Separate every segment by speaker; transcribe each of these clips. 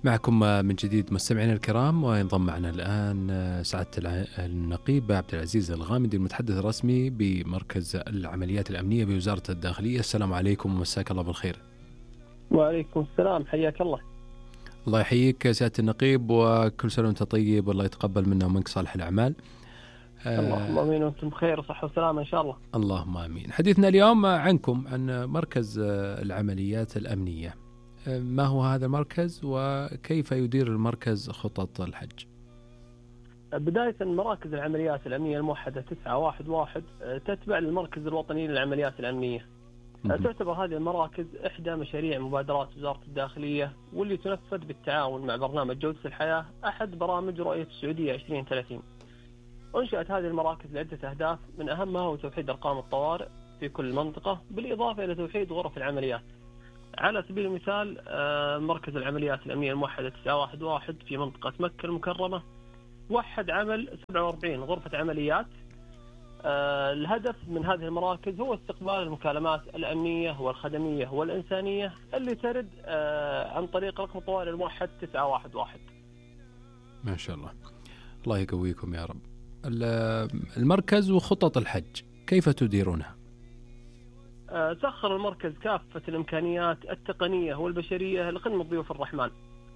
Speaker 1: معكم من جديد مستمعينا الكرام، وينضم معنا الآن سعادة النقيب عبد العزيز الغامدي المتحدث الرسمي بمركز العمليات الأمنية بوزارة الداخلية. السلام عليكم ومساك الله بالخير.
Speaker 2: وعليكم السلام، حياك الله.
Speaker 1: الله يحييك سعادة النقيب، وكل سنة وانت طيب، والله يتقبل منا ومنك صالح الأعمال.
Speaker 2: اللهم امين وانتم بخير وصحة وسلامة ان شاء الله.
Speaker 1: اللهم امين. حديثنا اليوم عنكم عن مركز العمليات الأمنية. ما هو هذا المركز وكيف يدير المركز خطط الحج؟
Speaker 2: بداية مراكز العمليات الأمنية الموحدة 911 تتبع للمركز الوطني للعمليات الأمنية. تعتبر هذه المراكز إحدى مشاريع مبادرات وزارة الداخلية، واللي تنفذ بالتعاون مع برنامج جودة الحياة، أحد برامج رؤية السعودية 2030. أنشأت هذه المراكز لعدة أهداف، من أهمها هو توحيد أرقام الطوارئ في كل منطقة، بالإضافة إلى توحيد غرف العمليات. على سبيل المثال مركز العمليات الأمنية الموحدة 911 في منطقة مكة المكرمة وحد عمل 47 غرفة عمليات. الهدف من هذه المراكز هو استقبال المكالمات الأمنية والخدمية والإنسانية اللي ترد عن طريق رقم الطوارئ الموحد 911.
Speaker 1: ما شاء الله، الله يقويكم يا رب. المركز وخطط الحج كيف تديرونها؟
Speaker 2: سخر المركز كافة الإمكانيات التقنية والبشرية لخدمة ضيوف الرحمن،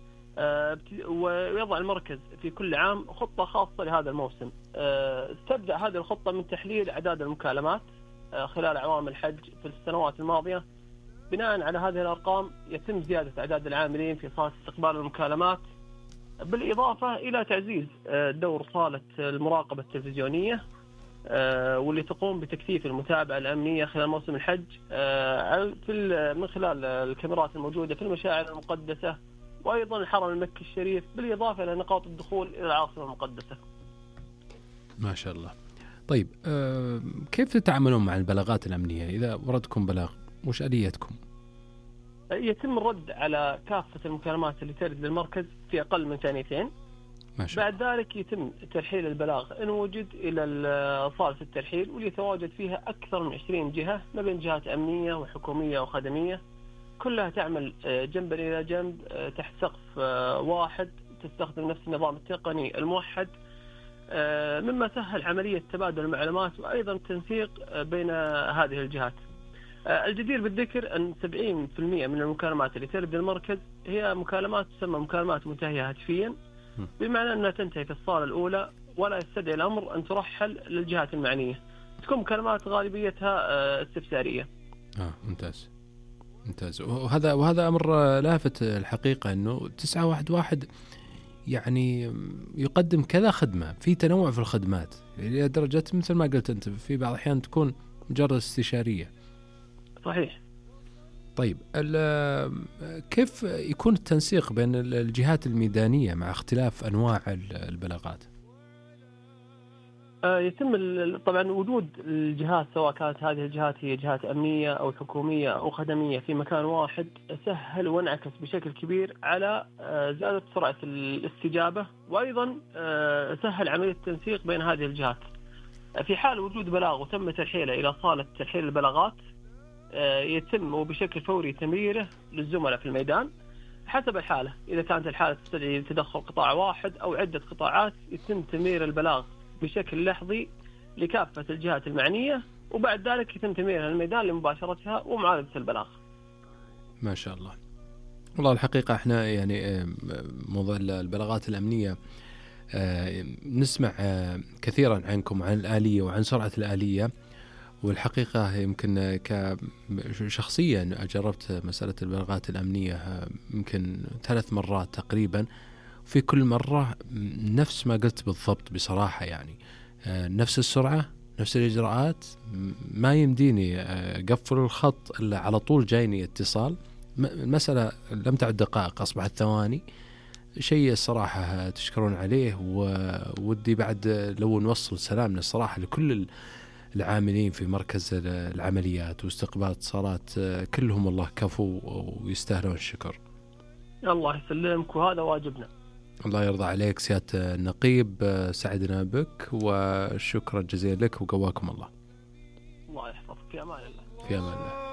Speaker 2: ويضع المركز في كل عام خطة خاصة لهذا الموسم. تبدأ هذه الخطة من تحليل أعداد المكالمات خلال أعوام الحج في السنوات الماضية. بناء على هذه الأرقام يتم زيادة أعداد العاملين في صالة استقبال المكالمات، بالإضافة إلى تعزيز دور صالة المراقبة التلفزيونية واللي تقوم بتكثيف المتابعة الأمنية خلال موسم الحج من خلال الكاميرات الموجودة في المشاعر المقدسة وأيضا الحرم المكي الشريف، بالإضافة إلى نقاط الدخول إلى العاصمة المقدسة.
Speaker 1: ما شاء الله. طيب كيف تتعاملون مع البلاغات الأمنية؟ إذا وردكم بلاغ وش آليتكم؟
Speaker 2: يتم الرد على كافة المكالمات اللي ترد للمركز في أقل من ثانيتين. بعد ذلك يتم ترحيل البلاغ إن وجد إلى صالة الترحيل، واللي يتواجد فيها أكثر من 20 جهة ما بين جهات أمنية وحكومية وخدمية، كلها تعمل جنبا إلى جنب تحت سقف واحد، تستخدم نفس النظام التقني الموحد، مما سهل عملية تبادل المعلومات وأيضا التنسيق بين هذه الجهات. الجدير بالذكر أن 70% من المكالمات اللي ترد المركز هي مكالمات تسمى مكالمات منتهية هاتفيا، بمعنى أنها تنتهي في الصالة الأولى ولا يستدعي الأمر أن ترحل للجهات المعنية، تكون مكالمات غالبيتها استفسارية.
Speaker 1: ممتاز. وهذا أمر لافت الحقيقة، أنه 911 يعني يقدم كذا خدمة، في تنوع في الخدمات لدرجة مثل ما قلت أنت في بعض الأحيان تكون مجرد استشارية.
Speaker 2: صحيح.
Speaker 1: طيب كيف يكون التنسيق بين الجهات الميدانية مع اختلاف أنواع البلاغات؟
Speaker 2: يتم طبعا وجود الجهات، سواء كانت هذه الجهات هي جهات أمنية أو حكومية أو خدمية، في مكان واحد سهل وانعكس بشكل كبير على زيادة سرعة الاستجابة، وأيضا سهل عملية التنسيق بين هذه الجهات. في حال وجود بلاغ وتم ترحيله إلى صالة ترحيل البلاغات، يتم وبشكل فوري تمريره للزملاء في الميدان حسب الحالة. إذا كانت الحالة تستدعي تدخل قطاع واحد أو عدة قطاعات، يتم تمرير البلاغ بشكل لحظي لكافة الجهات المعنية، وبعد ذلك يتم تمريرها للميدان لمباشرتها ومعالجة البلاغ.
Speaker 1: ما شاء الله. والله الحقيقة احنا يعني موضوع البلاغات الأمنية نسمع كثيرا عنكم عن الآلية وعن سرعة الآلية، والحقيقة يمكن كشخصيا جربت مسألة البلاغات الأمنية يمكن 3 مرات تقريبا، في كل مرة نفس ما قلت بالضبط بصراحة، يعني نفس السرعة نفس الإجراءات، ما يمديني أقفل الخط إلا على طول جايني اتصال. المسألة لم تعد دقائق، أصبحت ثواني. شيء الصراحة تشكرون عليه، وودي بعد لو نوصل سلامنا الصراحة لكل العاملين في مركز العمليات واستقبال اتصالات، كلهم الله كفو ويستاهلون الشكر.
Speaker 2: الله يسلمك، وهذا واجبنا.
Speaker 1: الله يرضى عليك سيادة النقيب، سعدنا بك وشكرا جزيلا لك وقواكم الله.
Speaker 2: الله يحفظك، في أمان الله.
Speaker 1: في أمان الله.